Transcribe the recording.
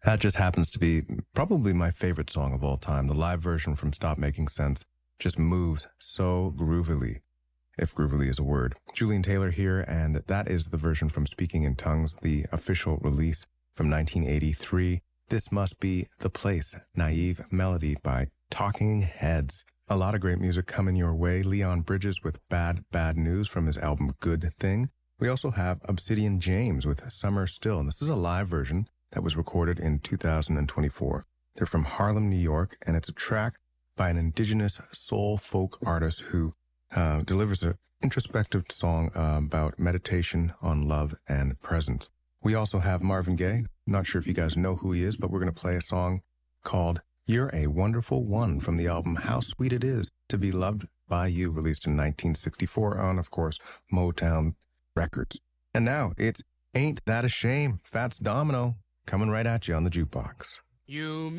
That just happens to be probably my favorite song of all time. The live version from Stop Making Sense just moves so groovily, if groovily is a word. Julian Taylor here, and that is the version from Speaking in Tongues, the official release from 1983. This Must Be the Place, Naive Melody by Talking Heads. A lot of great music coming your way. Leon Bridges with Bad, Bad News from his album Good Thing. We also have Obsidian James with Summer Still, and this is a live version that was recorded in 2024. They're from Harlem, New York, and it's a track by an indigenous soul folk artist who delivers an introspective song about meditation on love and presence. We also have Marvin Gaye. Not sure if you guys know who he is, but we're going to play a song called You're a Wonderful One from the album How Sweet It Is to Be Loved by You, released in 1964 on, of course, Motown Records. And now it's Ain't That a Shame, Fats Domino, coming right at you on the jukebox. You